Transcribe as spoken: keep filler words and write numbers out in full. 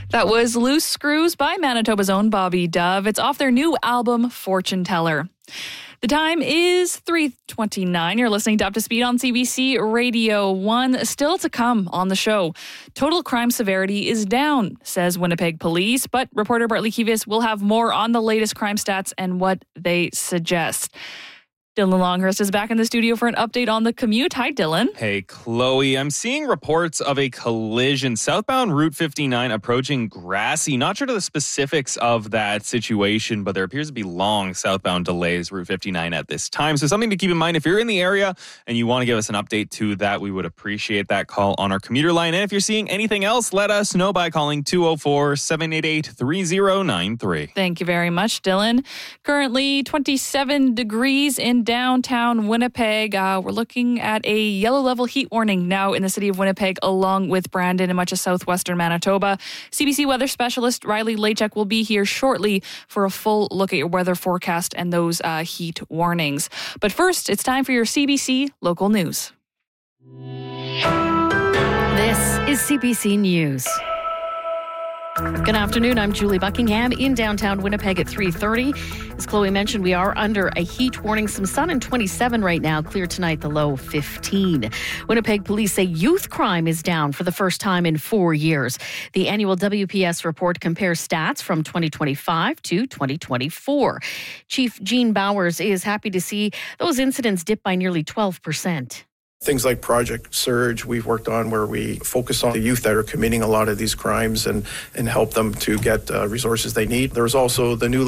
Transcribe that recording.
That was Loose Screws by Manitoba's own Bobby Dove. It's off their new album, Fortune Teller. The time is three twenty-nine. You're listening to Up to Speed on C B C Radio one. Still to come on the show. Total crime severity is down, says Winnipeg Police, but reporter Bartley Kivas will have more on the latest crime stats and what they suggest. Dylan Longhurst is back in the studio for an update on the commute. Hi, Dylan. Hey, Chloe. I'm seeing reports of a collision southbound Route fifty-nine approaching Grassy. Not sure to the specifics of that situation, but there appears to be long southbound delays Route fifty-nine at this time. So something to keep in mind if you're in the area and you want to give us an update to that, we would appreciate that call on our commuter line. And if you're seeing anything else, let us know by calling two oh four, seven eight eight, three oh nine three. Thank you very much, Dylan. Currently twenty-seven degrees in downtown Winnipeg. Uh, we're looking at a yellow level heat warning now in the city of Winnipeg, along with Brandon and much of southwestern Manitoba. C B C weather specialist Riley Lachek will be here shortly for a full look at your weather forecast and those uh, heat warnings. But first, it's time for your C B C local news. This is C B C News. Good afternoon. I'm Julie Buckingham in downtown Winnipeg at three thirty. As Chloe mentioned, we are under a heat warning. Some sun and twenty-seven right now. Clear tonight, the low fifteen. Winnipeg police say youth crime is down for the first time in four years. The annual W P S report compares stats from twenty twenty-five to twenty twenty-four. Chief Gene Bowers is happy to see those incidents dip by nearly twelve percent. Things like Project Surge we've worked on, where we focus on the youth that are committing a lot of these crimes and, and help them to get uh, resources they need. There's also the new